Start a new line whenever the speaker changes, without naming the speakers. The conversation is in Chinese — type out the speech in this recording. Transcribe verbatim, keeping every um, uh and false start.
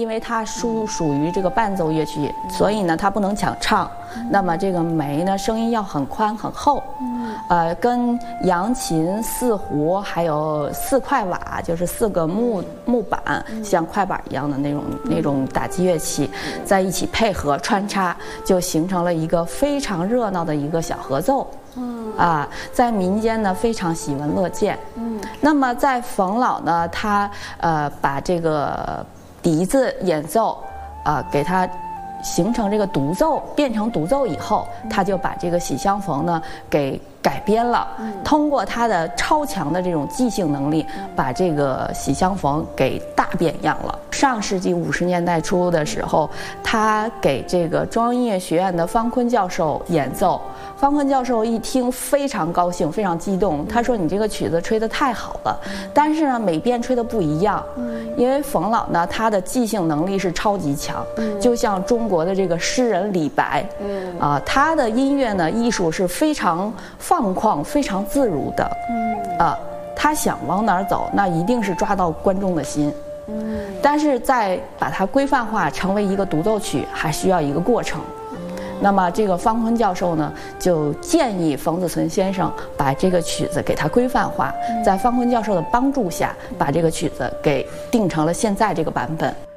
因为它属属于这个伴奏乐曲，所以呢它不能抢唱。那么这个梅呢，声音要很宽很厚，呃，跟扬琴、四胡还有四块瓦，就是四个木木板，像快板一样的那种那种打击乐器，在一起配合穿插，就形成了一个非常热闹的一个小合奏。嗯啊，在民间呢非常喜闻乐见。嗯，那么在冯老呢，他呃把这个笛子演奏，啊、呃、给他形成这个独奏，变成独奏以后，他就把这个《喜相逢》呢给改编了，通过他的超强的这种即兴能力，把这个《喜相逢》给大变样了。上世纪五十年代初的时候，他给这个中央音乐学院的方坤教授演奏，方坤教授一听非常高兴，非常激动，他说：“你这个曲子吹得太好了，但是呢，每遍吹的不一样，因为冯老呢，他的即兴能力是超级强，就像中国的这个诗人李白，啊，他的音乐呢，艺术是非常放旷、非常自如的，啊，他想往哪儿走，那一定是抓到观众的心。”嗯，但是在把它规范化成为一个独奏曲，还需要一个过程。那么这个方坤教授呢，就建议冯子存先生把这个曲子给它规范化，在方坤教授的帮助下，把这个曲子给定成了现在这个版本。